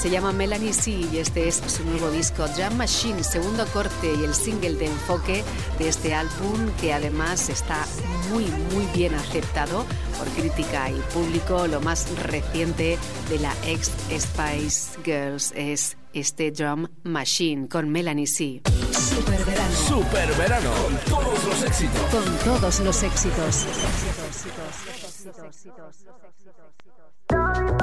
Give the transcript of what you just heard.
Se llama Melanie C y este es su nuevo disco Drum Machine, segundo corte y el single de enfoque de este álbum, que además está muy bien aceptado por crítica y público. Lo más reciente de la ex Spice Girls es este Drum Machine con Melanie C. Superverano. Superverano. Con todos los éxitos. Con todos los éxitos.